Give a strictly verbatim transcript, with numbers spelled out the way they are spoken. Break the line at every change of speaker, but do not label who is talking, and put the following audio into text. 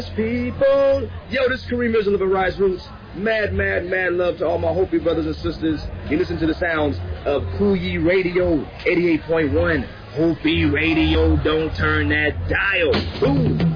People, yo, this is Kareem Rizal of Arise Roots. Mad, mad, mad love to all my Hopi brothers and sisters. You listen to the sounds of Koyi Radio, eighty-eight point one. Hopi Radio, don't turn that dial. Boom.